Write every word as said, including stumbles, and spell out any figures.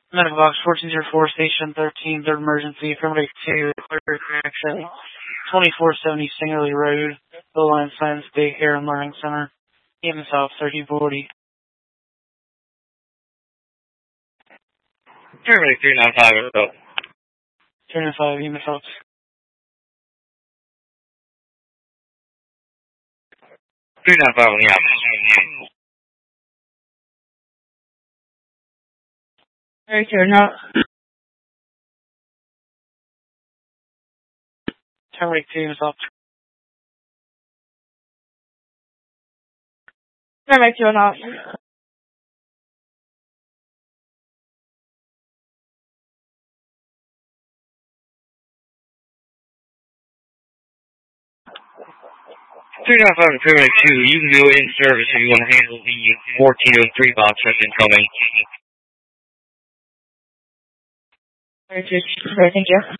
Medical box fourteen zero four, station thirteen, third emergency, affirmative two, clear correction, twenty-four seventy Singerly Road, Bowline Science Daycare and Learning Center, E M S South thirty forty. Affirmative three nine five, go. three nine five, E M S South. three nine five on the out. Very clear, now. Terminate two, E M S South. Terminate two, now. three nine five to Pyramid two, you can go in service if you want to handle the fourteen oh three box that's incoming. Very good. Thank you.